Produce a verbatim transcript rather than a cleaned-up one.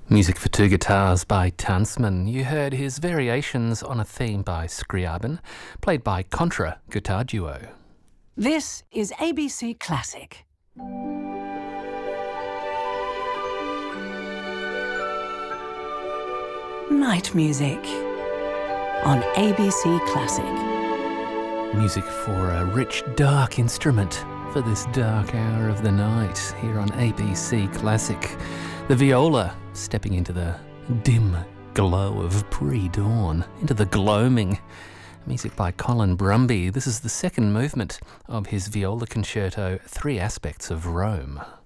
Music for two guitars by Tansman. You heard his variations on a theme by Scriabin, played by Contra Guitar Duo. This is A B C Classic. Night music on A B C Classic. Music for a rich, dark instrument for this dark hour of the night here on A B C Classic. The viola stepping into the dim glow of pre-dawn, into the gloaming. Music by Colin Brumby. This is the second movement of his viola concerto, Three Aspects of Rome.